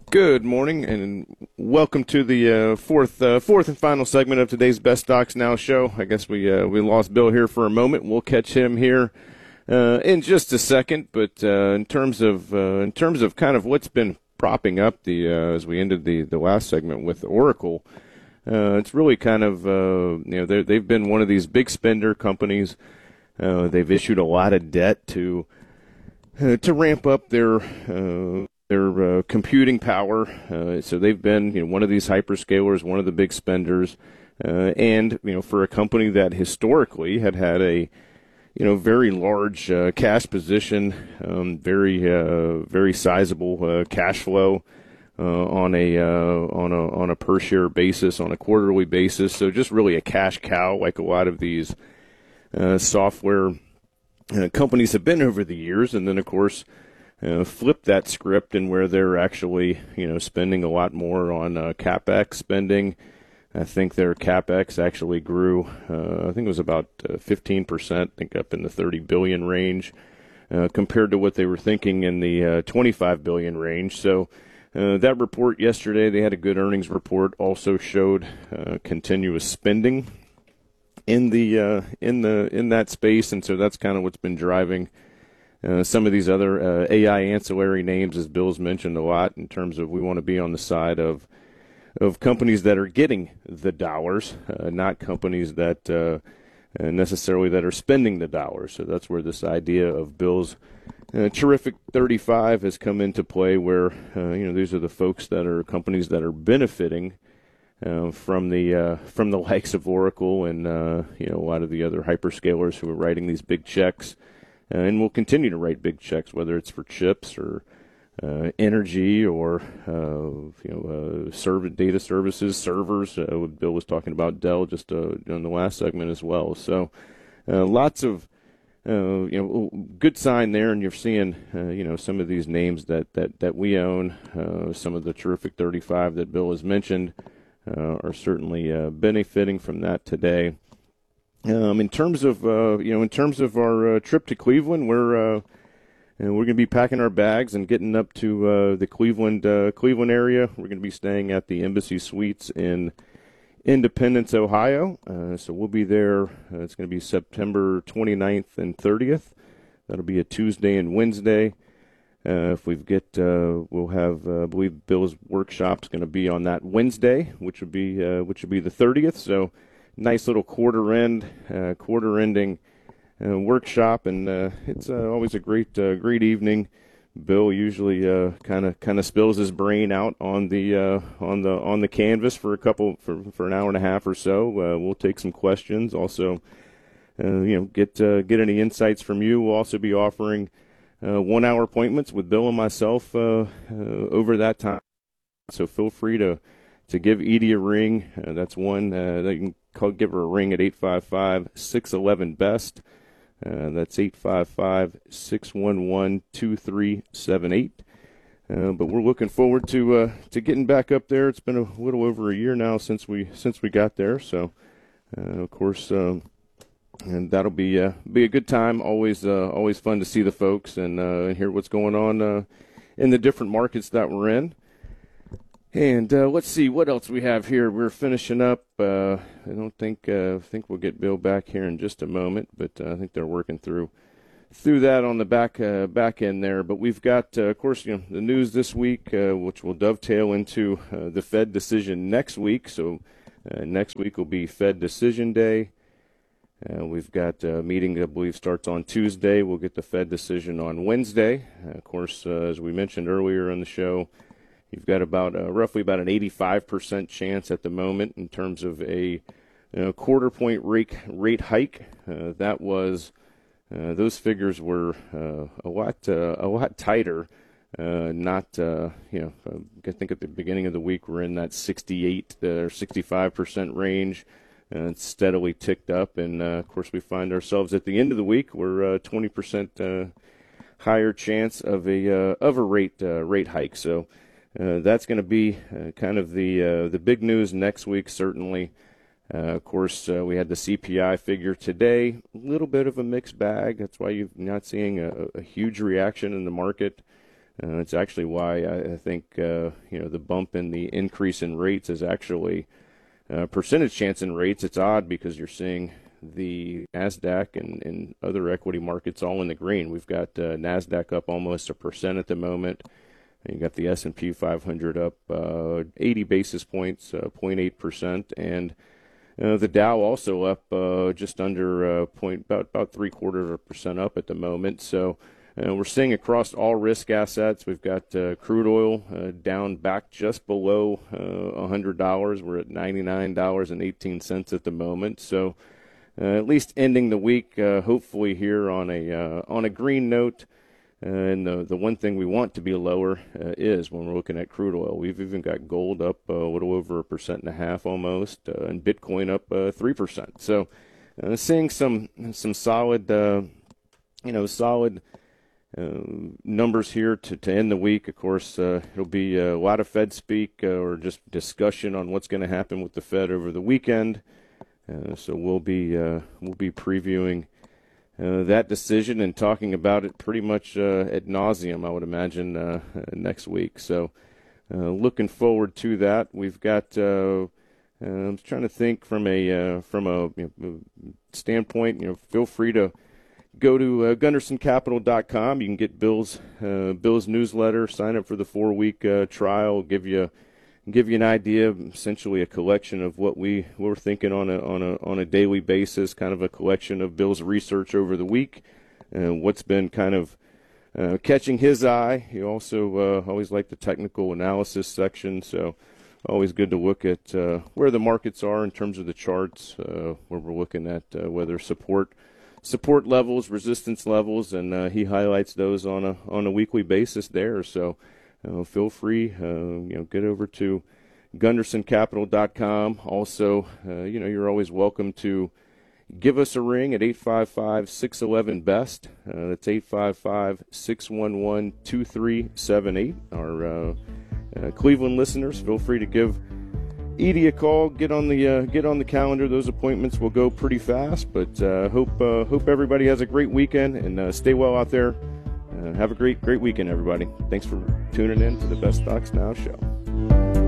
Good morning, and welcome to the fourth and final segment of today's Best Stocks Now show. I guess we lost Bill here for a moment. We'll catch him here in just a second. But in terms of kind of what's been propping up as we ended the last segment with Oracle, it's really kind of they've been one of these big spender companies. They've issued a lot of debt to ramp up their computing power. So they've been one of these hyperscalers, one of the big spenders, and for a company that historically had a very large cash position, very sizable cash flow on a per share basis, on a quarterly basis. So just really a cash cow, like a lot of these software companies have been over the years. And then of course flip that script, and where they're actually spending a lot more on CapEx spending. I think their CapEx actually grew, I think it was about 15%, I think up in the 30 billion range, compared to what they were thinking in the 25 billion range. So that report yesterday, they had a good earnings report, also showed continuous spending in that space, and so that's kind of what's been driving some of these other AI ancillary names, as Bill's mentioned a lot, in terms of we want to be on the side of companies that are getting the dollars, not companies that necessarily that are spending the dollars. So that's where this idea of Bill's terrific 35 has come into play, where these are the folks that are companies that are benefiting from the likes of Oracle and a lot of the other hyperscalers who are writing these big checks. And we'll continue to write big checks, whether it's for chips or energy or data services, servers. Bill was talking about Dell just in the last segment as well. So lots of good sign there, and you're seeing some of these names that we own. Some of the terrific 35 that Bill has mentioned are certainly benefiting from that today. In terms of our trip to Cleveland, we're going to be packing our bags and getting up to the Cleveland area. We're going to be staying at the Embassy Suites in Independence, Ohio. So we'll be there. It's going to be September 29th and 30th. That'll be a Tuesday and Wednesday. We'll have, I believe Bill's workshop's going to be on that Wednesday, which would be the 30th. So nice little quarter ending workshop, and it's always a great evening. Bill usually kind of spills his brain out on the canvas for an hour and a half or so. We'll take some questions, also get any insights from you. We'll also be offering 1 hour appointments with Bill and myself over that time. So feel free to give Edie a ring. That's one that you can give her a ring at 855-611-BEST. That's 855-611-2378. But we're looking forward to getting back up there. It's been a little over a year now since we got there. So, of course, and that'll be a good time. Always fun to see the folks and hear what's going on in the different markets that we're in. And let's see what else we have here. We're finishing up. I think we'll get Bill back here in just a moment, but I think they're working through that on the back end there. But we've got, of course, the news this week, which will dovetail into the Fed decision next week. So next week will be Fed decision day. We've got a meeting that I believe starts on Tuesday. We'll get the Fed decision on Wednesday. Of course, as we mentioned earlier in the show, you've got roughly about an 85% chance at the moment in terms of a quarter point rate hike. That was those figures were a lot tighter. I think at the beginning of the week we're in that 68 or 65% range. It's steadily ticked up, and of course we find ourselves at the end of the week we're 20% higher chance of a rate hike. So. That's going to be kind of the big news next week, certainly. Of course, we had the CPI figure today, a little bit of a mixed bag. That's why you're not seeing a huge reaction in the market It's actually why I think the bump in the increase in rates is actually percentage chance in rates. It's odd because you're seeing the NASDAQ and other equity markets all in the green. We've got NASDAQ up almost 1% at the moment. And you got the S&P 500 up 80 basis points, 0.8%, and the Dow also up just under about 0.75% up at the moment. So we're seeing across all risk assets. We've got crude oil down back just below $100. We're at $99.18 at the moment. So at least ending the week, hopefully here on a green note. And the one thing we want to be lower is when we're looking at crude oil. We've even got gold up a little over 1.5% almost, and Bitcoin up 3%. So seeing some solid, solid numbers here to end the week. Of course, it'll be a lot of Fed speak or just discussion on what's going to happen with the Fed over the weekend. So we'll be previewing that decision and talking about it pretty much ad nauseum, I would imagine, next week. So looking forward to that. We've got I'm trying to think from a standpoint. Feel free to go to GundersonCapital.com. You can get Bill's newsletter. Sign up for the 4-week trial. Give you an idea, essentially a collection of what we're thinking on a daily basis, kind of a collection of Bill's research over the week, what's been kind of catching his eye. He also always liked the technical analysis section, so always good to look at where the markets are in terms of the charts, where we're looking at whether support levels, resistance levels, and he highlights those on a weekly basis there. So feel free, get over to GundersonCapital.com. Also, you're always welcome to give us a ring at 855-611-BEST. That's 855-611-2378. Our Cleveland listeners, feel free to give Edie a call. Get on the calendar. Those appointments will go pretty fast. But hope everybody has a great weekend and stay well out there. Have a great weekend, everybody. Thanks for tuning in to the Best Stocks Now show.